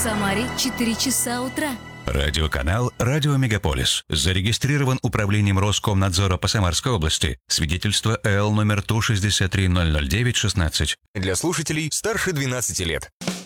Самаре 4 часа утра. Радиоканал «Радио Мегаполис». Зарегистрирован Управлением Роскомнадзора по Самарской области. Свидетельство ЭЛ номер 163-009-16. Для слушателей старше 12 лет.